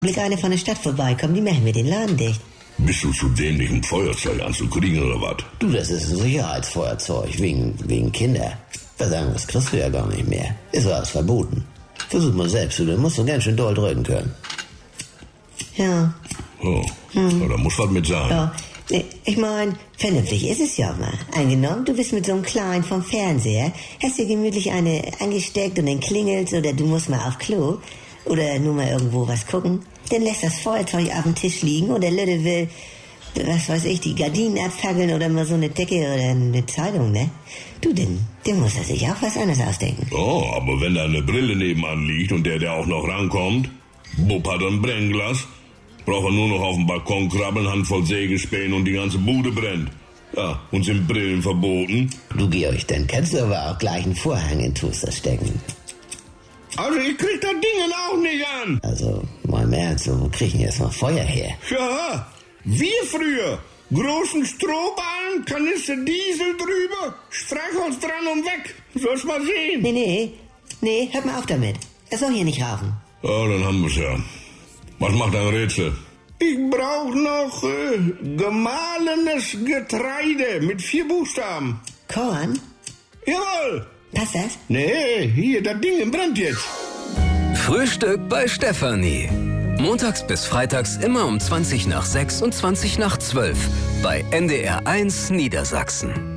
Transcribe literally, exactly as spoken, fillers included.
Blick eine von der Stadt vorbeikommen, die machen mir den Laden dicht. Bist du zu dämlich, ein Feuerzeug anzukriegen oder was? Du, das ist ein Sicherheitsfeuerzeug, wegen, wegen Kinder. Was anderes kriegst du ja gar nicht mehr. Ist alles verboten. Versuch mal selbst, du, dann musst du ganz schön doll drücken können. Ja. Oh, hm. Ja, da muss was mit sein. Ja. Ich mein, vernünftig ist es ja mal. Angenommen, du bist mit so einem Kleinen vom Fernseher, hast dir gemütlich eine angesteckt und dann klingelt's oder du musst mal auf Klo oder nur mal irgendwo was gucken. Dann lässt das Feuerzeug auf dem Tisch liegen und der Lütte will, was weiß ich, die Gardinen abfackeln oder mal so eine Decke oder eine Zeitung, ne? Du, denn, dann muss er sich auch was anderes ausdenken. Oh, aber wenn da eine Brille nebenan liegt und der, der auch noch rankommt, Bub hat ein Brennglas, braucht er nur noch auf den Balkon krabbeln, Handvoll Sägespäne und die ganze Bude brennt. Ja, und sind Brillen verboten? Du, Georg, dann kannst du aber auch gleich einen Vorhang in Toaster stecken. Also ich krieg das Ding auch nicht an. Also, mal im Ernst, wo kriegen wir jetzt mal Feuer her? Ja, wir früher. Großen Strohballen, Kanister Diesel drüber, Streichholz dran und weg. Sollst mal sehen. Nee, nee, nee, hört mal auf damit. Er soll hier nicht rauchen. Ja, dann haben wir's ja. Was macht dein Rätsel? Ich brauch noch äh, gemahlenes Getreide mit vier Buchstaben. Korn? Jawohl. Passt das? Nee, hier, das Ding brennt jetzt. Frühstück bei Stefanie. Montags bis freitags immer um zwanzig nach sechs und zwanzig nach zwölf bei N D R eins Niedersachsen.